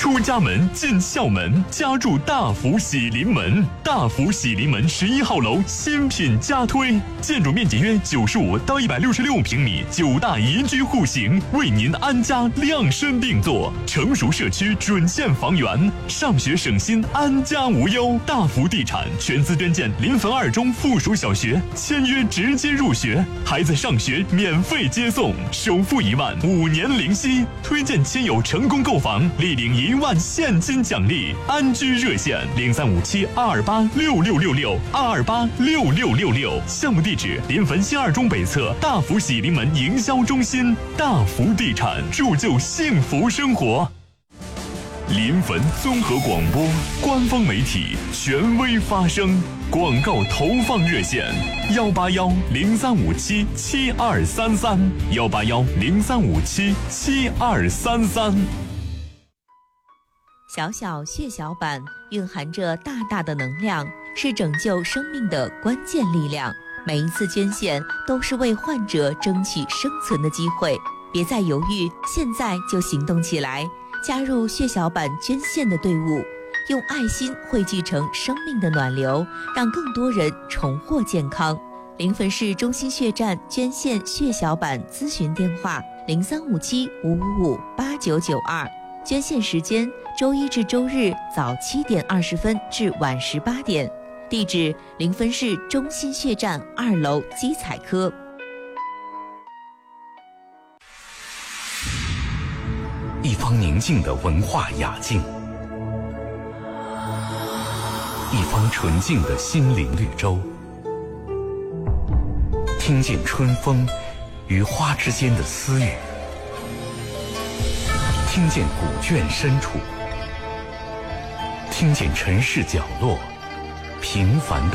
出家门进校门，家住大福喜临门。大福喜临门11号楼新品加推，建筑面积约95到166平米，9大宜居户型，为您安家量身定做。成熟社区准现房源，上学省心，安家无忧。大福地产全资捐建临汾2中附属小学，签约直接入学，孩子上学免费接送，首付1万，5年零息。推荐亲友成功购房，立领1万现金奖励。安居热线0357-228-6666，228-6666。项目地址：临汾新2中北侧大福喜临门营销中心。大福地产，铸就幸福生活。临汾综合广播官方媒体，权威发声。广告投放热线：181-0357-7233，181-0357-7233。 小小血小板蕴含着大大的能量，是拯救生命的关键力量。每一次捐献都是为患者争取生存的机会，别再犹豫，现在就行动起来，加入血小板捐献的队伍，用爱心汇聚成生命的暖流，让更多人重获健康。临汾市中心血站捐献血小板咨询电话：0357-555-8992，捐献时间周一至周日早7点20分至晚18点，地址：临汾市中心血站2楼基彩科。 一方宁静的文化雅境，一方纯净的心灵绿洲，听见春风与花之间的私语，听见古卷深处，听见城市角落平凡的